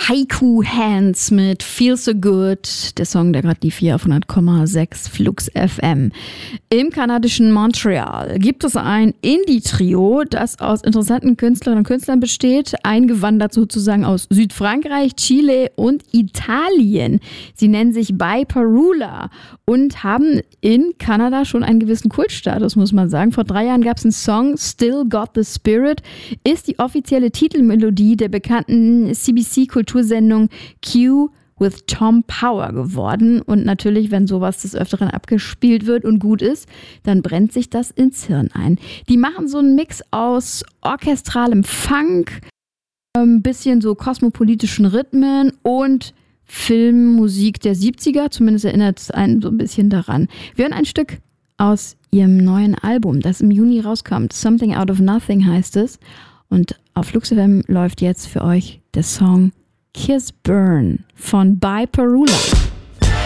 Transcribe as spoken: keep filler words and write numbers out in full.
Haiku Hands mit Feel So Good, der Song, der gerade lief hier auf hundert Komma sechs Flux F M. Im kanadischen Montreal gibt es ein Indie-Trio, das aus interessanten Künstlerinnen und Künstlern besteht, eingewandert sozusagen aus Südfrankreich, Chile und Italien. Sie nennen sich Biparula und haben in Kanada schon einen gewissen Kultstatus, muss man sagen. Vor drei Jahren gab es einen Song, Still Got the Spirit, ist die offizielle Titelmelodie der bekannten C B C-Kultursendung Q with Tom Power geworden. Und natürlich, wenn sowas des Öfteren abgespielt wird und gut ist, dann brennt sich das ins Hirn ein. Die machen so einen Mix aus orchestralem Funk, ein bisschen so kosmopolitischen Rhythmen und Filmmusik der siebziger. Zumindest erinnert es einen so ein bisschen daran. Wir hören ein Stück aus ihrem neuen Album, das im Juni rauskommt. Something Out of Nothing heißt es. Und auf Flux F M läuft jetzt für euch der Song Kiss Burn von Biparula.